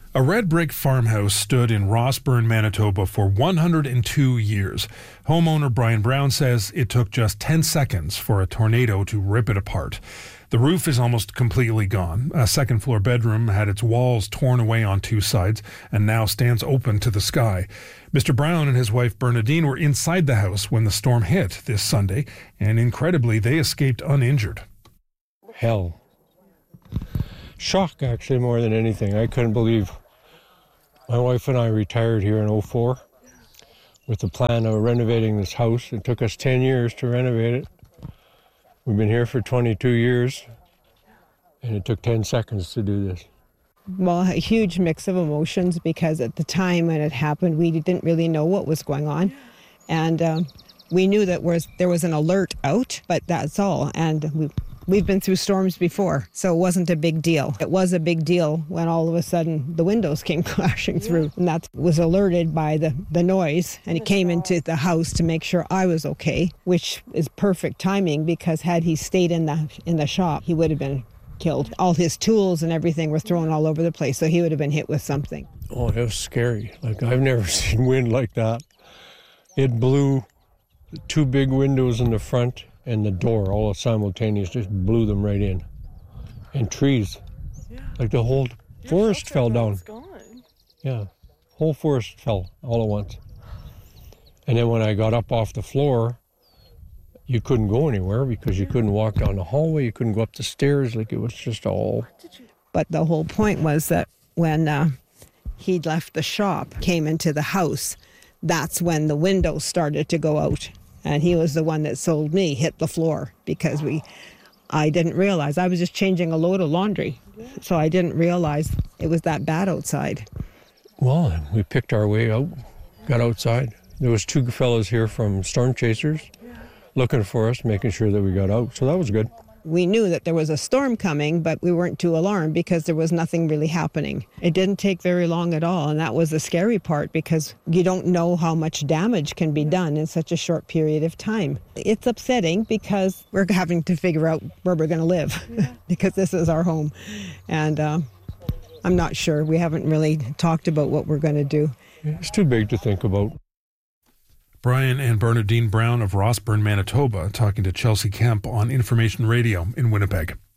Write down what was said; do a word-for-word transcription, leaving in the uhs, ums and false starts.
A red brick farmhouse stood in Rossburn, Manitoba for one hundred two years. Homeowner Brian Brown says it took just ten seconds for a tornado to rip it apart. The roof is almost completely gone. A second floor bedroom had its walls torn away on two sides and now stands open to the sky. Mister Brown and his wife Bernadine were inside the house when the storm hit this Sunday, and incredibly they escaped uninjured. Hell. Shock, actually, more than anything. I couldn't believe. My wife and I retired here in oh four with the plan of renovating this house. It took us ten years to renovate it. We've been here for twenty-two years, and it took ten seconds to do this. Well, a huge mix of emotions, because at the time when it happened, we didn't really know what was going on. And um, we knew that was, there was an alert out, but that's all. And we We've been through storms before, so it wasn't a big deal. It was a big deal when all of a sudden the windows came crashing through, and that was alerted by the, the noise, and it came into the house to make sure I was okay, which is perfect timing, because had he stayed in the in the shop, he would have been killed. All his tools and everything were thrown all over the place, so he would have been hit with something. Oh, it was scary. Like, I've never seen wind like that. It blew two big windows in the front and the door all simultaneously, just blew them right in. And trees, yeah. Like the whole Your forest fell down. Gone. Yeah, whole forest fell all at once. And then when I got up off the floor, you couldn't go anywhere because you yeah. couldn't walk down the hallway, you couldn't go up the stairs, like it was just all... But the whole point was that when uh, he'd left the shop, came into the house, that's when the windows started to go out. And he was the one that sold me, hit the floor, because we, I didn't realize. I was just changing a load of laundry, so I didn't realize it was that bad outside. Well, we picked our way out, got outside. There was two fellows here from Storm Chasers looking for us, making sure that we got out, so that was good. We knew that there was a storm coming, but we weren't too alarmed because there was nothing really happening. It didn't take very long at all, and that was the scary part, because you don't know how much damage can be done in such a short period of time. It's upsetting because we're having to figure out where we're going to live, yeah. because this is our home. And uh, I'm not sure. We haven't really talked about what we're going to do. It's too big to think about. Brian and Bernadine Brown of Rossburn, Manitoba, talking to Chelsea Kemp on Information Radio in Winnipeg.